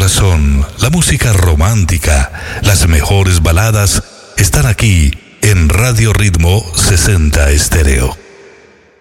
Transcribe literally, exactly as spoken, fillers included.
corazón, la música romántica, las mejores baladas están aquí en Radio Ritmo sesenta Estéreo.